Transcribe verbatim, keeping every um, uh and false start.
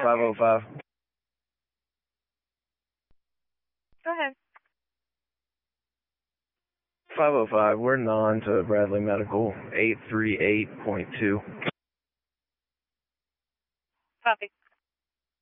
five oh five. Go ahead. five oh five, we're non to Bradley Medical, eight three eight point two. Copy.